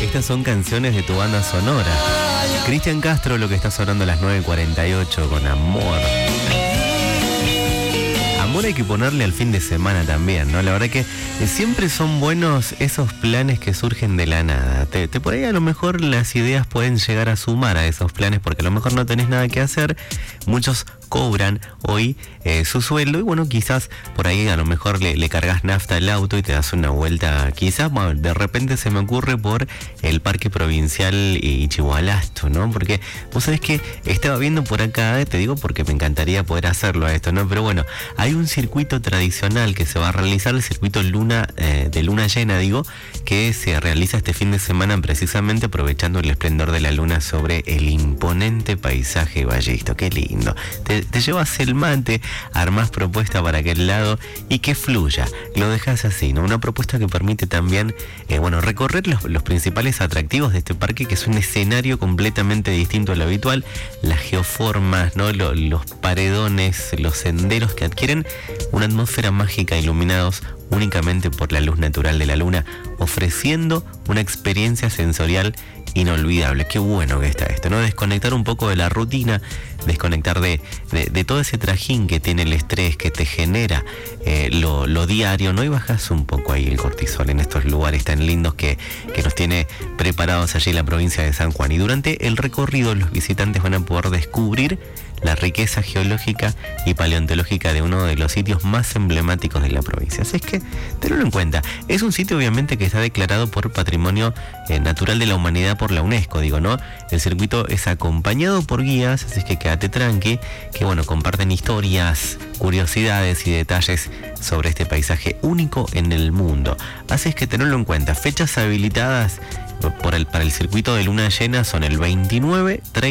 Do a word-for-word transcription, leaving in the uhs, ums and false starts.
Estas son canciones de tu banda sonora. Cristian Castro, lo que está sonando a las nueve cuarenta y ocho con Amor. Amor hay que ponerle al fin de semana también, ¿no? La verdad que siempre son buenos esos planes que surgen de la nada. Te, te por ahí a lo mejor las ideas pueden llegar a sumar a esos planes porque a lo mejor no tenés nada que hacer. Muchos cobran hoy eh, su sueldo y bueno, quizás por ahí a lo mejor le, le cargas nafta al auto y te das una vuelta, quizás bueno, de repente se me ocurre por el Parque Provincial Ichigualasto, ¿no? Porque vos sabés que estaba viendo por acá, te digo porque me encantaría poder hacerlo a esto, ¿no? Pero bueno, hay un circuito tradicional que se va a realizar, el circuito luna eh, de luna llena, digo, que se realiza este fin de semana precisamente aprovechando el esplendor de la luna sobre el imponente paisaje vallisto. Qué lindo. Te, te llevas el mate, armás propuesta para aquel lado y que fluya. Lo dejas así, ¿no? Una propuesta que permite también, eh, bueno, recorrer los, los principales atractivos de este parque, que es un escenario completamente distinto a lo habitual. Las geoformas, ¿no? Lo, los paredones, los senderos que adquieren una atmósfera mágica iluminados únicamente por la luz natural de la luna, ofreciendo una experiencia sensorial inolvidable. Qué bueno que está esto, ¿no? Desconectar un poco de la rutina, desconectar de, de, de todo ese trajín que tiene el estrés, que te genera eh, lo, lo diario, ¿no? Y bajas un poco ahí el cortisol en estos lugares tan lindos que, que nos tiene preparados allí la provincia de San Juan. Y durante el recorrido los visitantes van a poder descubrir la riqueza geológica y paleontológica de uno de los sitios más emblemáticos de la provincia. Así es que tenlo en cuenta. Es un sitio obviamente que está declarado por Patrimonio eh, Natural de la Humanidad por la UNESCO, digo, ¿no? El circuito es acompañado por guías, así es que quédate tranqui, que bueno, comparten historias, curiosidades y detalles sobre este paisaje único en el mundo. Así es que tenlo en cuenta. Fechas habilitadas por el, para el circuito de luna llena son el veintinueve, treinta